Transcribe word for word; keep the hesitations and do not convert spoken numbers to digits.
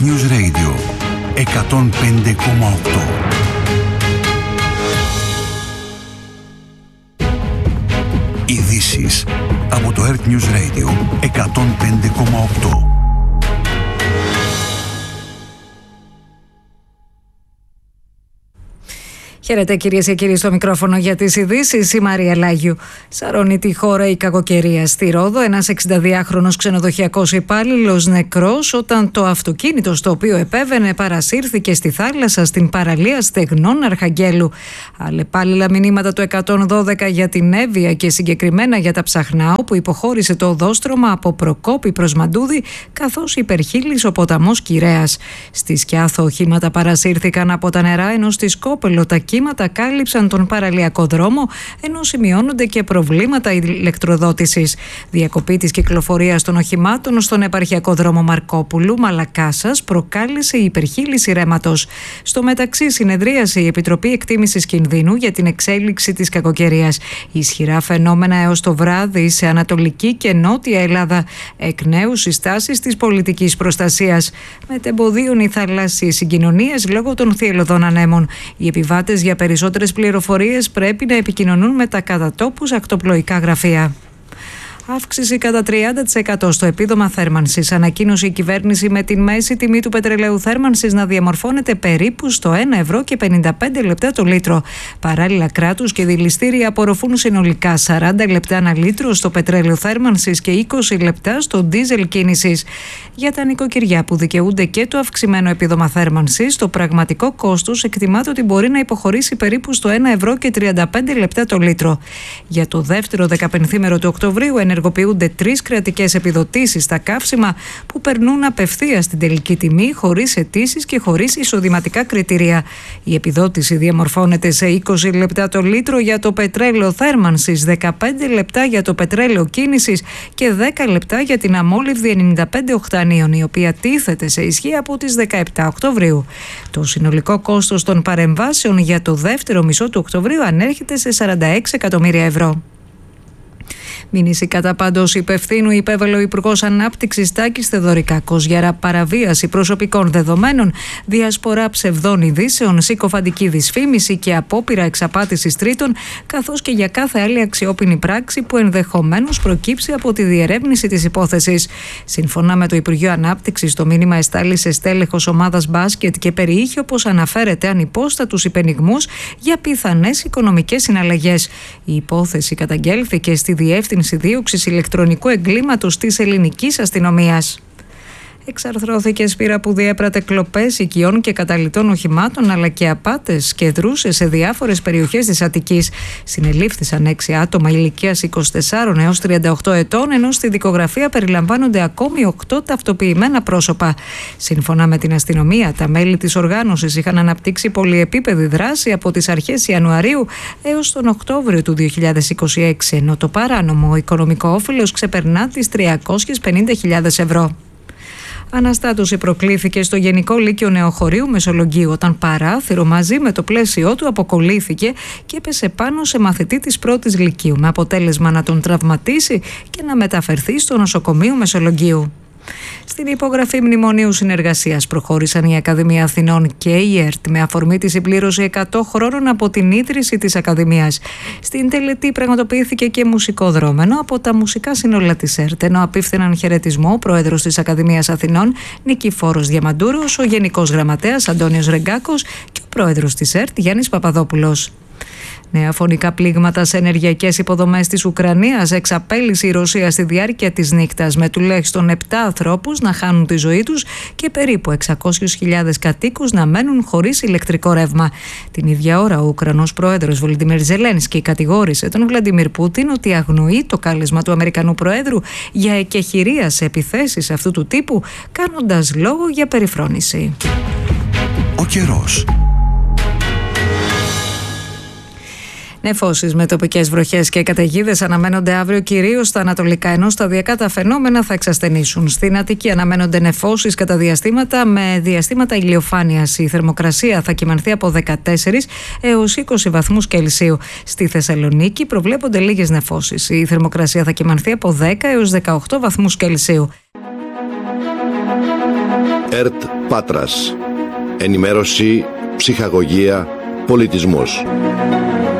Earth News Radio εκατόν πέντε κόμμα οκτώ. Ειδήσεις από το Earth News Radio εκατόν πέντε κόμμα οκτώ. Χαίρετε κυρίες και κύριοι, στο μικρόφωνο για τις ειδήσεις η Μαρία Λάγιου. Σαρώνει τη χώρα η κακοκαιρία. Στη Ρόδο ένας εξηνταδυάχρονος ξενοδοχειακός υπάλληλος νεκρός όταν το αυτοκίνητο στο οποίο επέβαινε παρασύρθηκε στη θάλασσα στην παραλία Στεγνών Αρχαγγέλου. Αλλεπάλληλα μηνύματα του εκατόν δώδεκα για την Εύβοια και συγκεκριμένα για τα Ψαχνάου που υποχώρησε το οδόστρωμα από Προκόπη προς Μαντούδη, καθώς υπερχείλησε ο ποταμός Κυρέας. Στη Σκιάθο οχήματα παρασύρθηκαν από τα νερά, ενώ στη Σκόπελο τα κύματα κάλυψαν τον παραλιακό δρόμο, ενώ σημειώνονται και προβλήματα ηλεκτροδότησης. Διακοπή της κυκλοφορίας των οχημάτων στον επαρχιακό δρόμο Μαρκόπουλου Μαλακάσας προκάλεσε η υπερχείληση ρέματος. Στο μεταξύ, συνεδρίασε η Επιτροπή Εκτίμησης Κινδύνου για την εξέλιξη της κακοκαιρίας. Ισχυρά φαινόμενα έως το βράδυ σε Ανατολική και Νότια Ελλάδα. Εκ νέου συστάσεις της πολιτικής προστασίας. Μετεμποδίων οι θαλάσσιες συγκοινωνίες λόγω των θυελλωδών ανέμων. Οι επιβάτες για περισσότερες πληροφορίες πρέπει να επικοινωνούν με τα κατά τόπους ακτοπλοϊκά γραφεία. Αύξηση κατά τριάντα τοις εκατό στο επίδομα θέρμανσης. Ανακοίνωσε η κυβέρνηση με την μέση τιμή του πετρελαίου θέρμανσης να διαμορφώνεται περίπου στο ένα ευρώ και πενήντα πέντε λεπτά το λίτρο. Παράλληλα, κράτους και δηληστήρια απορροφούν συνολικά σαράντα λεπτά ένα λίτρο στο πετρέλαιο θέρμανσης και είκοσι λεπτά στο ντίζελ κίνησης. Για τα νοικοκυριά που δικαιούνται και το αυξημένο επίδομα θέρμανσης, το πραγματικό κόστος εκτιμάται ότι μπορεί να υποχωρήσει περίπου στο ένα ευρώ και τριάντα πέντε λεπτά το λίτρο. Για το δεύτερο δεκαπενθήμερο του Οκτωβρίου ενεργοποιούνται τρεις κρατικές επιδοτήσεις στα καύσιμα που περνούν απευθείας στην τελική τιμή, χωρίς αιτήσεις και χωρίς εισοδηματικά κριτήρια. Η επιδότηση διαμορφώνεται σε είκοσι λεπτά το λίτρο για το πετρέλαιο θέρμανσης, δεκαπέντε λεπτά για το πετρέλαιο κίνησης και δέκα λεπτά για την αμόλυβδη ενενήντα πέντε οκτανίων, η οποία τίθεται σε ισχύ από τις δεκαεπτά Οκτωβρίου. Το συνολικό κόστος των παρεμβάσεων για το δεύτερο μισό του Οκτωβρίου ανέρχεται σε σαράντα έξι εκατομμύρια ευρώ. Μήνυση κατά πάντως υπευθύνου υπέβαλε ο Υπουργός Ανάπτυξης Τάκης Θεοδωρικάκος για παραβίαση προσωπικών δεδομένων, διασπορά ψευδών ειδήσεων, συκοφαντική δυσφήμιση και απόπειρα εξαπάτησης τρίτων, καθώς και για κάθε άλλη αξιόπινη πράξη που ενδεχομένως προκύψει από τη διερεύνηση της υπόθεσης. Σύμφωνα με το Υπουργείο Ανάπτυξης, το μήνυμα εστάλει σε στέλεχος ομάδας μπάσκετ και περιείχε, όπως αναφέρεται, ανυπόστατους υπενιγμούς για πιθανές οικονομικές συναλλαγές. Η υπόθεση καταγγέλθηκε στη Διεύθυνση Δίωξης Ηλεκτρονικού Εγκλήματος της Ελληνικής Αστυνομίας. Εξαρθρώθηκε σπήρα που διέπρατε κλοπές οικειών και καταλυτών οχημάτων αλλά και απάτες και δρούσε σε διάφορες περιοχές της Αττικής. Συνελήφθησαν έξι άτομα ηλικίας είκοσι τεσσάρων έως τριάντα οκτώ ετών, ενώ στη δικογραφία περιλαμβάνονται ακόμη οκτώ ταυτοποιημένα πρόσωπα. Σύμφωνα με την αστυνομία, τα μέλη της οργάνωσης είχαν αναπτύξει πολυεπίπεδη δράση από τις αρχές Ιανουαρίου έως τον Οκτώβριο του δύο χιλιάδες είκοσι έξι, ενώ το παράνομο οικονομικό όφελος ξεπερνά τις τριακόσιες πενήντα χιλιάδες ευρώ. Αναστάτωση προκλήθηκε στο Γενικό Λύκειο Νεοχωρίου Μεσολογγίου όταν παράθυρο μαζί με το πλαίσιό του αποκολλήθηκε και έπεσε πάνω σε μαθητή της πρώτης Λυκείου, με αποτέλεσμα να τον τραυματίσει και να μεταφερθεί στο νοσοκομείο Μεσολογγίου. Στην υπογραφή μνημονίου συνεργασίας προχώρησαν η Ακαδημία Αθηνών και η ΕΡΤ με αφορμή τη συμπλήρωση εκατό χρόνων από την ίδρυση της Ακαδημίας. Στην τελετή πραγματοποιήθηκε και μουσικό δρόμενο από τα μουσικά σύνολα της ΕΡΤ, ενώ απίφθηναν χαιρετισμό ο πρόεδρος της Ακαδημίας Αθηνών Νικηφόρος Διαμαντούρος, ο Γενικός Γραμματέας Αντώνιος Ρεγκάκος και ο πρόεδρος της ΕΡΤ Γιάννης Παπαδόπουλος. Νέα φωνικά πλήγματα σε ενεργειακές υποδομές της Ουκρανίας εξαπέλυσε η Ρωσία στη διάρκεια της νύχτας, με τουλάχιστον επτά ανθρώπους να χάνουν τη ζωή τους και περίπου εξακόσιες χιλιάδες κατοίκους να μένουν χωρίς ηλεκτρικό ρεύμα. Την ίδια ώρα, ο Ουκρανός πρόεδρος Βολοντιμίρ Ζελένσκι κατηγόρησε τον Βλαντιμίρ Πούτιν ότι αγνοεί το κάλεσμα του Αμερικανού Προέδρου για εκεχηρία σε επιθέσεις αυτού του τύπου, κάνοντας λόγο για περιφρόνηση. Ο καιρός. Νεφώσεις με τοπικές βροχές και καταιγίδες αναμένονται αύριο κυρίως στα ανατολικά, ενώ σταδιακά τα φαινόμενα θα εξασθενήσουν. Στην Αττική αναμένονται νεφώσεις κατά διαστήματα με διαστήματα ηλιοφάνειας. Η θερμοκρασία θα κυμανθεί από δεκατέσσερις έως είκοσι βαθμούς Κελσίου. Στη Θεσσαλονίκη προβλέπονται λίγες νεφώσεις. Η θερμοκρασία θα κυμανθεί από δέκα έως δεκαοκτώ βαθμούς Κελσίου. ΕΡΤ Πάτρας. Ενημέρωση, ψυχαγωγία, πολιτισμός.